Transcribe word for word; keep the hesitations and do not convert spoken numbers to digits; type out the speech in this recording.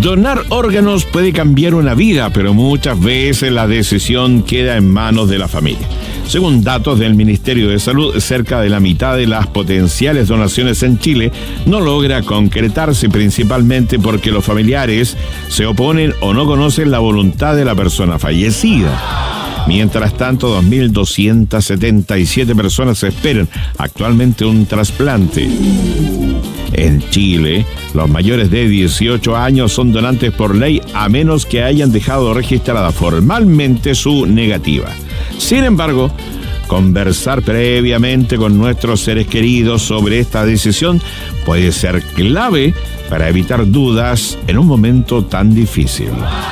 Donar órganos puede cambiar una vida, pero muchas veces la decisión queda en manos de la familia. Según datos del Ministerio de Salud, cerca de la mitad de las potenciales donaciones en Chile no logra concretarse, principalmente porque los familiares se oponen o no conocen la voluntad de la persona fallecida. Mientras tanto, dos mil doscientas setenta y siete personas esperan actualmente un trasplante. En Chile, los mayores de dieciocho años son donantes por ley a menos que hayan dejado registrada formalmente su negativa. Sin embargo, conversar previamente con nuestros seres queridos sobre esta decisión puede ser clave para evitar dudas en un momento tan difícil.